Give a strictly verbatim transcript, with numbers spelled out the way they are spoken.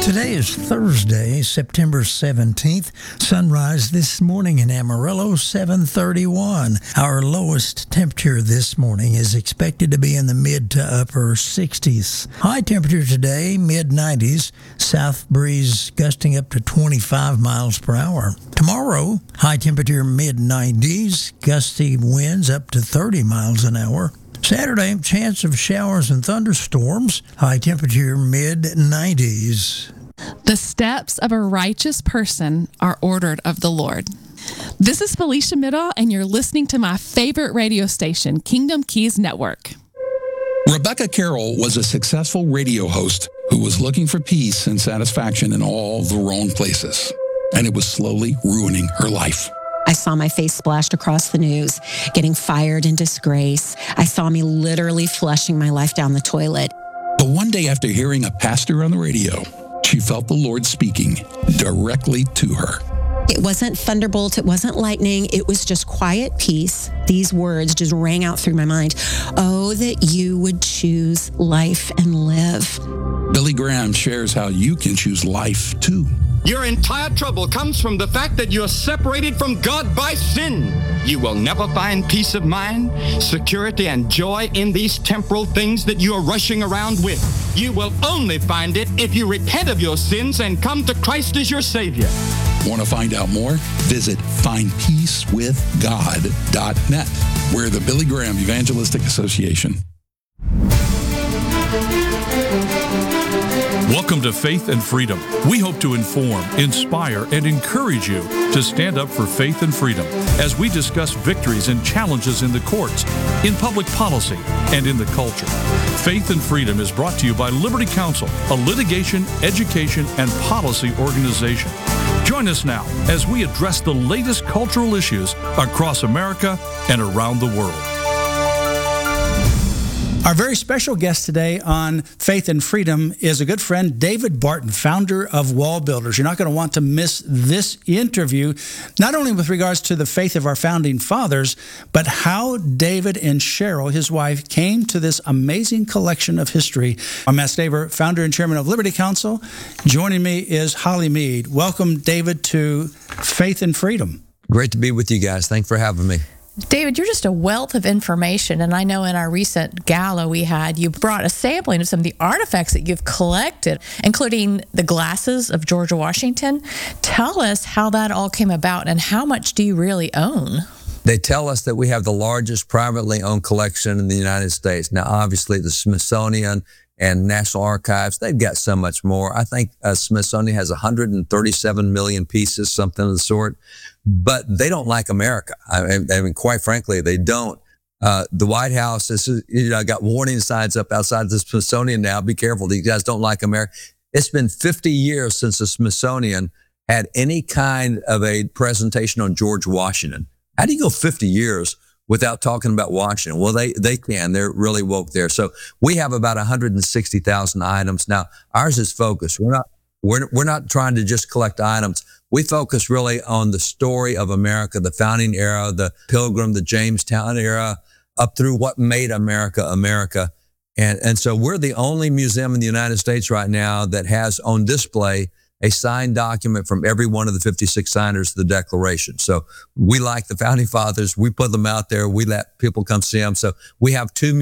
Today is Thursday, September seventeenth. Sunrise this morning in Amarillo, seven thirty-one. Our lowest temperature this morning is expected to be in the mid to upper sixties. High temperature today, mid nineties. South breeze gusting up to twenty-five miles per hour. Tomorrow, high temperature mid nineties. Gusty winds up to thirty miles an hour. Saturday, chance of showers and thunderstorms. High temperature mid nineties. The steps of a righteous person are ordered of the Lord. This is Felicia Middle, and you're listening to my favorite radio station, Kingdom Keys Network. Rebecca Carroll was a successful radio host who was looking for peace and satisfaction in all the wrong places, and it was slowly ruining her life. I saw my face splashed across the news, getting fired in disgrace. I saw me literally flushing my life down the toilet. But one day after hearing a pastor on the radio, she felt the Lord speaking directly to her. It wasn't thunderbolt, it wasn't lightning, it was just quiet peace. These words just rang out through my mind. Oh, that you would choose life and live. Billy Graham shares how you can choose life too. Your entire trouble comes from the fact that you're separated from God by sin. You will never find peace of mind, security, and joy in these temporal things that you are rushing around with. You will only find it if you repent of your sins and come to Christ as your Savior. Want to find out more? Visit find peace with god dot net. We're the Billy Graham Evangelistic Association. Welcome to Faith and Freedom. We hope to inform, inspire, and encourage you to stand up for faith and freedom as we discuss victories and challenges in the courts, in public policy, and in the culture. Faith and Freedom is brought to you by Liberty Counsel, a litigation, education, and policy organization. Join us now as we address the latest cultural issues across America and around the world. Our very special guest today on Faith and Freedom is a good friend, David Barton, founder of Wall Builders. You're not going to want to miss this interview, not only with regards to the faith of our founding fathers, but how David and Cheryl, his wife, came to this amazing collection of history. I'm Matt Staver, founder and chairman of Liberty Counsel. Joining me is Holly Mead. Welcome, David, to Faith and Freedom. Great to be with you guys. Thanks for having me. David, you're just a wealth of information, and I know in our recent gala we had, you brought a sampling of some of the artifacts that you've collected, including the glasses of George Washington. Tell us how that all came about, and how much do you really own? They tell us that we have the largest privately owned collection in the United States. Now, obviously, the Smithsonian and National Archives, they've got so much more. I think uh, Smithsonian has one hundred thirty-seven million pieces, something of the sort. But they don't like America. I mean, I mean quite frankly, they don't. Uh, the White House has, you know, got warning signs up outside the Smithsonian now. Be careful. These guys don't like America. It's been fifty years since the Smithsonian had any kind of a presentation on George Washington. How do you go fifty years without talking about Washington? Well, they, they can. They're really woke there. So we have about one hundred sixty thousand items. Now, ours is focused. We're not, we're, we're not trying to just collect items. We focus really on the story of America, the founding era, the Pilgrim, the Jamestown era, up through what made America, America. And, and so we're the only museum in the United States right now that has on display a signed document from every one of the fifty-six signers of the Declaration. So we like the founding fathers. We put them out there. We let people come see them. So we have two